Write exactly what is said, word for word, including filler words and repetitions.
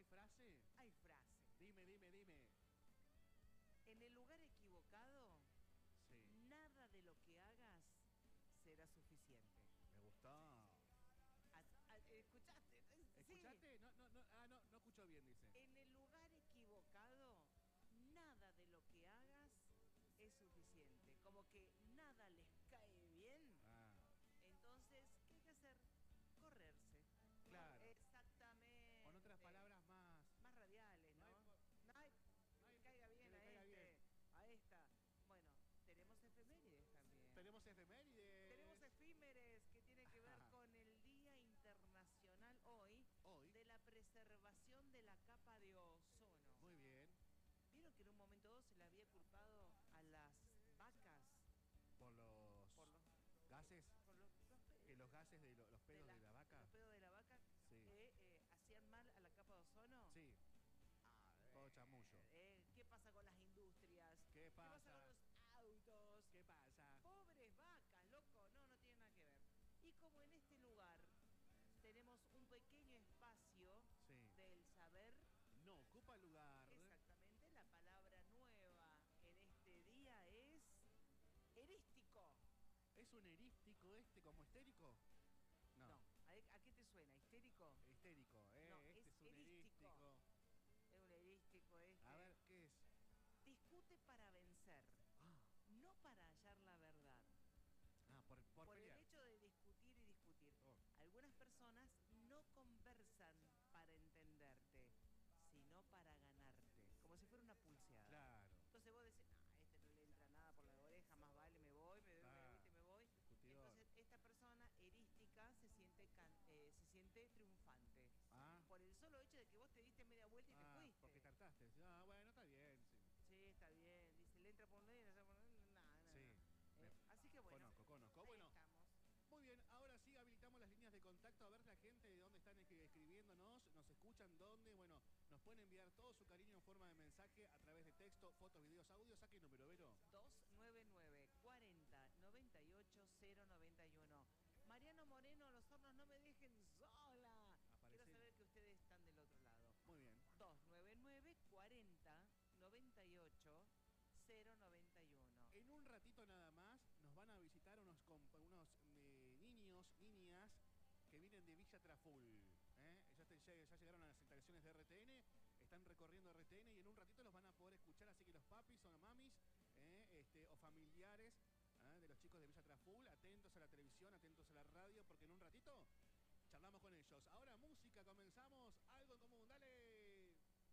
frase? Hay frase. Dime, dime, dime. En el lugar equivocado, Sí. nada de lo que hagas será suficiente. Me gustó. A- a- ¿Escuchaste? Sí. ¿Escuchaste? No, no, no, ah, no, no escuchó bien, dice. En el lugar equivocado, nada de lo que hagas es suficiente. Como que nada les cae bien. Ah, Entonces, ¿qué hay que hacer? Correrse. claro. Exactamente. Con otras palabras más. Más radiales, ¿no? No hay po- No hay- no hay- que caiga bien que le a caiga este, bien. a esta. Bueno, tenemos efemérides también. Tenemos efemérides. Tenemos efímeres que tienen que ver con el Día Internacional hoy, Hoy. de la preservación de la capa de ozono. Muy bien. ¿Vieron que en un momento dado se le había culpado a las vacas Por los, por los, gases. por los, los pedos? Que los gases de lo- los pedos de la, vaca. Los pedos de la vaca Sí. que eh, hacían mal a la capa de ozono. Sí. A Todo ver, chamullo. eh, ¿Qué pasa con las industrias? ¿Qué pasa pasa? con los autos? ¿Qué pasa? Pobres vacas, loco, no, no tiene nada que ver. Y como en este lugar tenemos un pequeño espacio Sí. del saber, No ocupa lugar. exactamente, la palabra nueva en este día es erístico. ¿Es un erístico este como histérico? No. No, ¿a, a qué te suena? ¿Histérico? Histérico, ¿eh? No, este es es, un erístico. erístico. Es un erístico este. A ver, ¿qué es? Discute para vencer, Ah, no para hallar la verdad. ah por, por, Por el pelear. hecho de discutir y discutir. Oh. Algunas personas no conversan para entenderte, sino para ganarte. Como si fuera una pulseada. Claro. Entonces vos decís, ah, a este no le entra nada por la oreja, más vale, me voy, me, Ah, me, ¿viste? me voy. discutidor. Entonces esta persona erística se siente, can- eh, se siente triunfante. Ah, Por el solo hecho de que vos te diste media vuelta y ah, te fuiste. porque tartaste. Ah, bueno, está bien. Sí. Sí, está bien. Dice, le entra por un lado y le entra por un lado. Nada, nada. Sí. Eh, así que bueno. Conozco, conozco. ahí Bueno, estamos. muy bien, ahora sí habilitamos las líneas de contacto a ver la gente de dónde están escri- escribiéndonos, nos escuchan dónde, bueno, nos pueden enviar todo su cariño en forma de mensaje a través de texto, fotos, videos, audios. ¿A qué número, Vero? dos nueve nueve, cuarenta, noventa y ocho, cero noventa y uno. Mariano Moreno, los hornos no me dejen sola. Aparece. Quiero saber que ustedes están del otro lado. Muy bien. dos nueve nueve, cuarenta, noventa y ocho, cero noventa y uno. En un ratito nada más nos van a visitar unos, compa- unos eh, niños, niñas que vienen de Villa Traful. ¿eh? Ya, te- ya- ya llegaron a las instalaciones de R T N, están recorriendo R T N y en un ratito los van a poder escuchar, así que los papis o mamis ¿eh? este, o familiares ¿eh? de los chicos de Villa Traful, atentos a la televisión, atentos a la radio, porque en un ratito